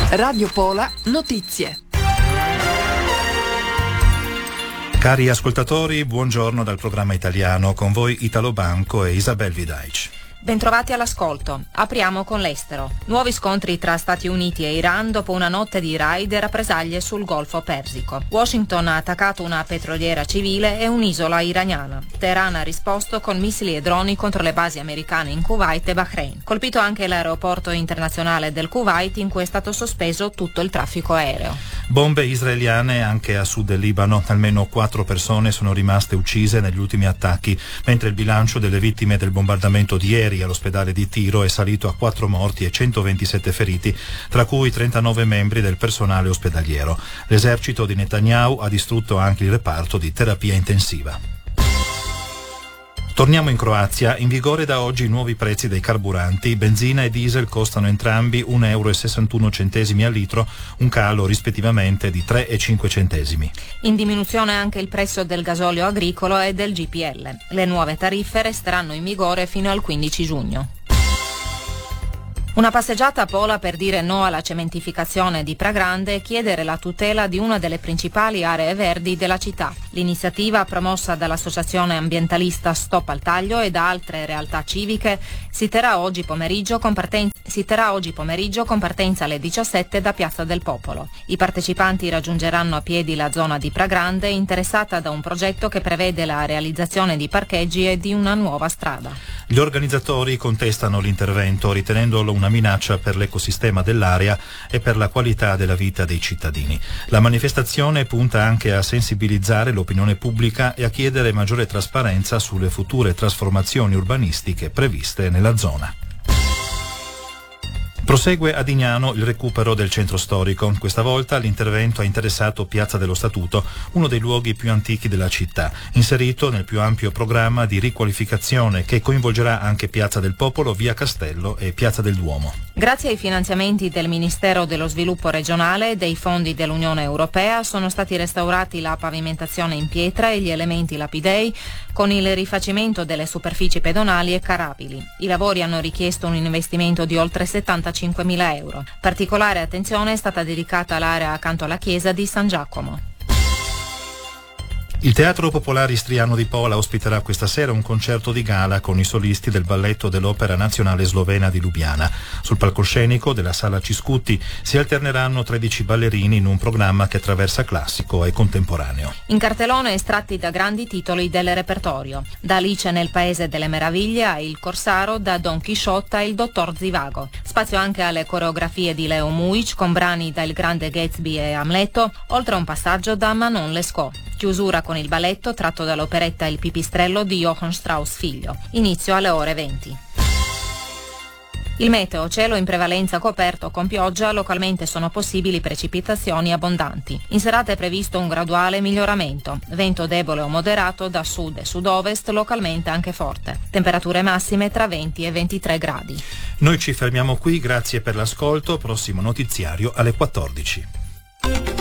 Radio Pola Notizie. Cari ascoltatori, buongiorno dal programma italiano, con voi Italo Banco e Isabel Vidaic. Bentrovati all'ascolto. Apriamo con l'estero. Nuovi scontri tra Stati Uniti e Iran dopo una notte di raid e rappresaglie sul Golfo Persico. Washington ha attaccato una petroliera civile e un'isola iraniana. Teheran ha risposto con missili e droni contro le basi americane in Kuwait e Bahrain. Colpito anche l'aeroporto internazionale del Kuwait, in cui è stato sospeso tutto il traffico aereo. Bombe israeliane anche a sud del Libano. Almeno 4 persone sono rimaste uccise negli ultimi attacchi, mentre il bilancio delle vittime del bombardamento di ieri all'ospedale di Tiro è salito a 4 morti e 127 feriti, tra cui 39 membri del personale ospedaliero. L'esercito di Netanyahu ha distrutto anche il reparto di terapia intensiva. Torniamo in Croazia. In vigore da oggi i nuovi prezzi dei carburanti. Benzina e diesel costano entrambi €1,61 al litro, un calo rispettivamente di 3,5 centesimi. In diminuzione anche il prezzo del gasolio agricolo e del GPL. Le nuove tariffe resteranno in vigore fino al 15 giugno. Una passeggiata a Pola per dire no alla cementificazione di Pragrande e chiedere la tutela di una delle principali aree verdi della città. L'iniziativa, promossa dall'associazione ambientalista Stop al Taglio e da altre realtà civiche, si terrà oggi pomeriggio con partenza alle 17 da Piazza del Popolo. I partecipanti raggiungeranno a piedi la zona di Pragrande, interessata da un progetto che prevede la realizzazione di parcheggi e di una nuova strada. Gli organizzatori contestano l'intervento, ritenendolo una minaccia per l'ecosistema dell'area e per la qualità della vita dei cittadini. La manifestazione punta anche a sensibilizzare l'opinione pubblica e a chiedere maggiore trasparenza sulle future trasformazioni urbanistiche previste nella zona. Prosegue a Dignano il recupero del centro storico. Questa volta l'intervento ha interessato Piazza dello Statuto, uno dei luoghi più antichi della città, inserito nel più ampio programma di riqualificazione che coinvolgerà anche Piazza del Popolo, Via Castello e Piazza del Duomo. Grazie ai finanziamenti del Ministero dello Sviluppo Regionale e dei fondi dell'Unione Europea sono stati restaurati la pavimentazione in pietra e gli elementi lapidei, con il rifacimento delle superfici pedonali e carabili. I lavori hanno richiesto un investimento di oltre 75.000 euro. Particolare attenzione è stata dedicata all'area accanto alla chiesa di San Giacomo. Il Teatro Popolare Istriano di Pola ospiterà questa sera un concerto di gala con i solisti del balletto dell'Opera Nazionale Slovena di Lubiana. Sul palcoscenico della Sala Ciscutti si alterneranno 13 ballerini in un programma che attraversa classico e contemporaneo. In cartellone estratti da grandi titoli del repertorio. Da Alice nel Paese delle Meraviglie a Il Corsaro, da Don Chisciotte a Il Dottor Zivago. Spazio anche alle coreografie di Leo Mujic con brani da Il Grande Gatsby e Amleto, oltre a un passaggio da Manon Lescaut. Chiusura con il balletto tratto dall'operetta Il Pipistrello di Johann Strauss figlio. Inizio alle ore 20. Il meteo: cielo in prevalenza coperto con pioggia, localmente sono possibili precipitazioni abbondanti. In serata è previsto un graduale miglioramento. Vento debole o moderato da sud e sud-ovest, localmente anche forte. Temperature massime tra 20 e 23 gradi. Noi ci fermiamo qui, grazie per l'ascolto. Prossimo notiziario alle 14.